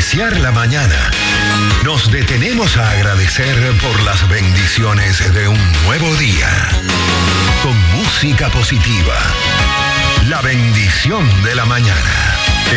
iniciar la mañana, nos detenemos a agradecer por las bendiciones de un nuevo día. Con música positiva. La bendición de la mañana.